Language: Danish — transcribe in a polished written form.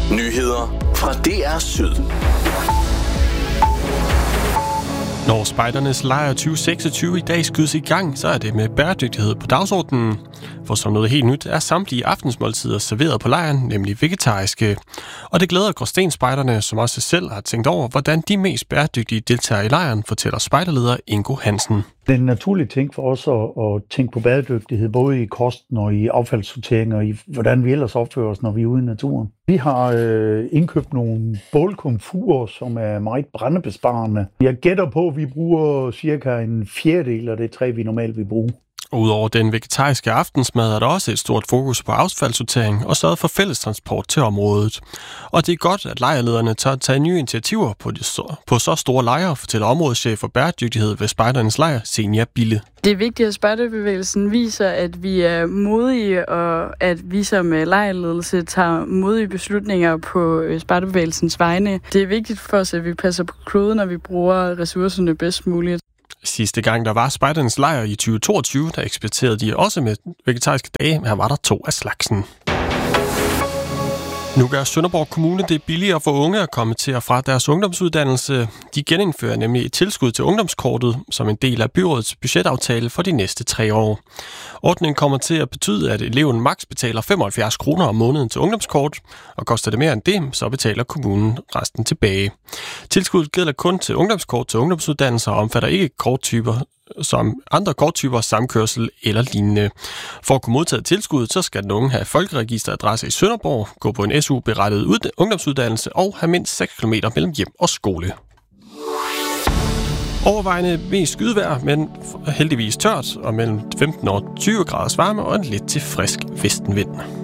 Nyheder fra DR Syd. Når spejdernes lejr 2026 i dag skydes i gang, så er det med bæredygtighed på dagsordenen. For som noget helt nyt er samtlige aftensmåltider serveret på lejren, nemlig vegetariske. Og det glæder Gråstenspejderne, som også selv har tænkt over, hvordan de mest bæredygtige deltager i lejren, fortæller spejderleder Ingo Hansen. Det er en naturlig ting for os at tænke på bæredygtighed, både i kosten og i affaldssortering og i hvordan vi ellers opfører os, når vi er ude i naturen. Vi har indkøbt nogle bålkomfurer, som er meget brændebesparende. Jeg gætter på, at vi bruger cirka en fjerdedel af det træ, vi normalt vil bruge. Udover den vegetariske aftensmad er der også et stort fokus på affaldssortering og sørget for fælles transport til området. Og det er godt, at lejrlederne tør tage nye initiativer på så store lejre, fortæller områdeschef for bæredygtighed ved Spejdernes Lejr, Senja Bille. Det er vigtigt, at spejderbevægelsen viser, at vi er modige, og at vi som lejrledelse tager modige beslutninger på spejderbevægelsens vegne. Det er vigtigt for os, at vi passer på kloden, når vi bruger ressourcerne bedst muligt. Sidste gang, der var Spejdernes Lejr i 2022, der eksperimenterede de også med vegetariske dage, men her var der 2 af slagsen. Nu gør Sønderborg Kommune det billigere for unge at komme til og fra deres ungdomsuddannelse. De genindfører nemlig et tilskud til ungdomskortet som en del af byrådets budgetaftale for de næste 3 år. Ordningen kommer til at betyde, at eleven maks betaler 75 kroner om måneden til ungdomskort, og koster det mere end det, så betaler kommunen resten tilbage. Tilskuddet gælder kun til ungdomskort til ungdomsuddannelser og omfatter ikke korttyper som andre korttyper, samkørsel eller lignende. For at kunne modtage tilskuddet, så skal den unge have folkeregisteradresse i Sønderborg, gå på en SU-berettiget ungdomsuddannelse og have mindst 6 km mellem hjem og skole. Overvejende mest skydevejr, men heldigvis tørt og mellem 15 og 20 graders varme og en lidt til frisk vestenvind.